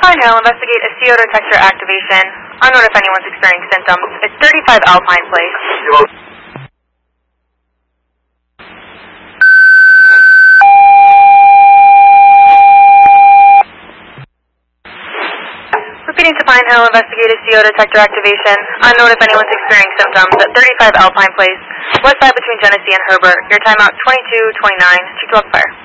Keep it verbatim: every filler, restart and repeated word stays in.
Pine Hill, investigate a C O detector activation. Unknown if anyone's experiencing symptoms. It's thirty-five Alpine Place. Repeating to Pine Hill, investigate a C O detector activation. Unknown if anyone's experiencing symptoms at thirty-five Alpine Place, west side between Genesee and Herbert. Your timeout twenty-two twenty-nine. Check to fire.